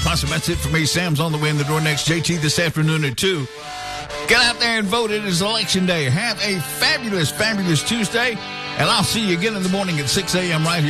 Possum. That's it for me. Sam's on the way in the door next. JT this afternoon at 2. Get out there and vote. It is Election Day. Have a fabulous, fabulous Tuesday. And I'll see you again in the morning at 6 a.m. right here.